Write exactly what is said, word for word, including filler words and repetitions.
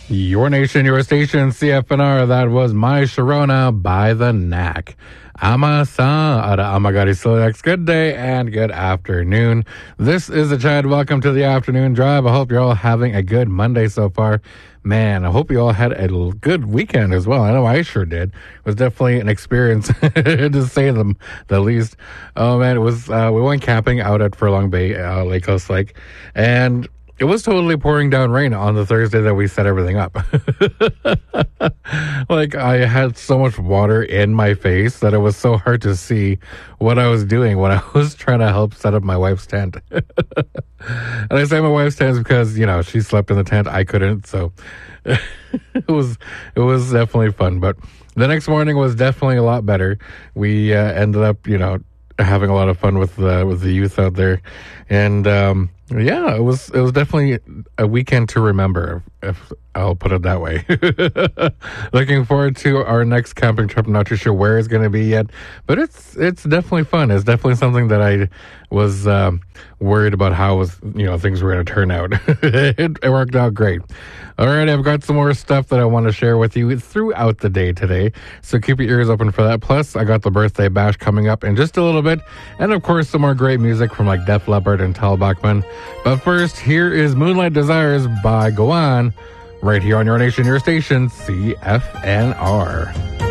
Your nation, your station, C F N R. That was My Sharona by The Knack. Ama-san, ara amagari Silex. Good day and good afternoon. This is the Chad. Welcome to the afternoon drive. I hope you're all having a good Monday so far. Man, I hope you all had a good weekend as well. I know I sure did. It was definitely an experience, to say the, the least. Oh, man, it was, uh, we went camping out at Furlong Bay, uh, Lake Coast Lake, and it was totally pouring down rain on the Thursday that we set everything up. Like, I had so much water in my face that it was so hard to see what I was doing when I was trying to help set up my wife's tent. And I say my wife's tent because, you know, she slept in the tent. I couldn't. So it was, it was definitely fun. But the next morning was definitely a lot better. We uh, ended up, you know, having a lot of fun with the, with the youth out there. And, um, yeah, it was it was definitely a weekend to remember, if I'll put it that way. Looking forward to our next camping trip. I'm not too sure where it's going to be yet, but it's it's definitely fun. It's definitely something that I was um, worried about how was you know things were going to turn out. it, it worked out great. All right, I've got some more stuff that I want to share with you throughout the day today, so keep your ears open for that. Plus, I got the birthday bash coming up in just a little bit, and of course, some more great music from like Def Leppard and Tal Bachman. But first, here is Moonlight Desires by Gowan, right here on Your Nation, Your Station, C F N R.